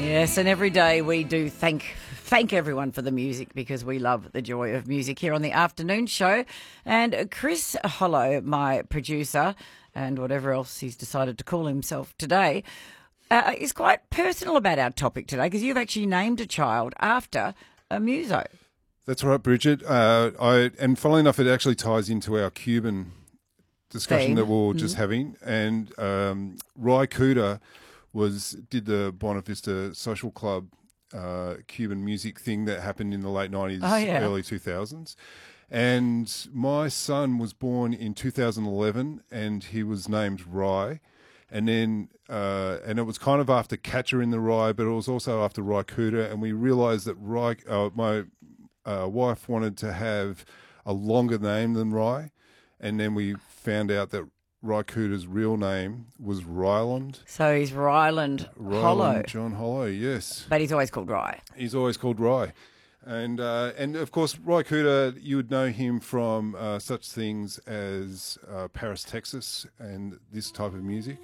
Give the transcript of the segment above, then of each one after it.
Yes, and every day we do thank everyone for the music because we love the joy of music here on the afternoon show. And Chris Hollow, my producer, and whatever else he's decided to call himself today, is quite personal about our topic today because you've actually named a child after a muso. That's right, Bridget. And funnily enough, it actually ties into our Cuban discussion that we were just having. And Ry Cooder did the Buena Vista Social Club Cuban music thing that happened in the late 90s, early 2000s. And my son was born in 2011 and he was named Ry. And then, and it was kind of after Catcher in the Rye, but it was also after Ry Cooder. And we realised that my wife wanted to have a longer name than Ry. And then we found out that Ry Cooder's real name was Ryland. So he's Ryland Hollow. John Hollow, yes. But he's always called Ry. He's always called Ry. And of course, Ry Cooder, you would know him from such things as Paris, Texas, and this type of music.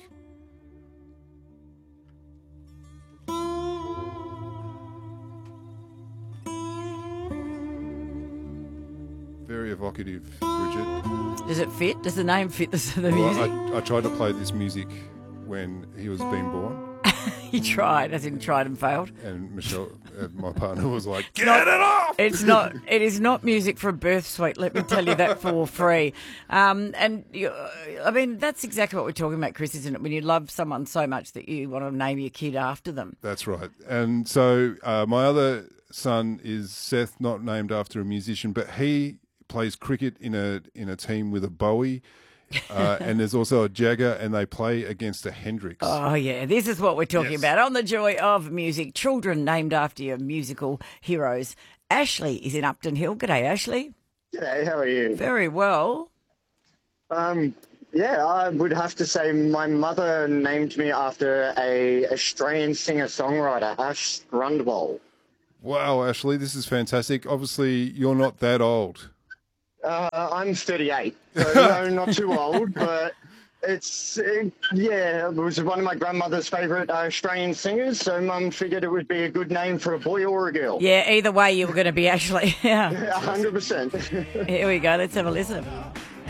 Very evocative, Bridget. Does it fit? Does the name fit the music? Well, I tried to play this music when he was being born. He tried, as in tried and failed. And Michelle, my partner, was like, "Get it off!" It is not music for a birth suite. Let me tell you that for free. I mean, that's exactly what we're talking about, Chris, isn't it? When you love someone so much that you want to name your kid after them. That's right. And so my other son is Seth, not named after a musician, but he plays cricket in a team with a Bowie. And there's also a Jagger, and they play against a Hendrix. Oh, yeah. This is what we're talking about on the joy of music. Children named after your musical heroes. Ashley is in Upton Hill. G'day, Ashley. G'day, how are you? Very well. Yeah, I would have to say my mother named me after a Australian singer-songwriter, Ash Grundwald. Wow, Ashley, this is fantastic. Obviously, you're not that old. I'm 38, so no, not too old, but it was one of my grandmother's favourite Australian singers, so Mum figured it would be a good name for a boy or a girl. Yeah, either way you were going to be Ashley. Yeah. 100%. Here we go, let's have a listen.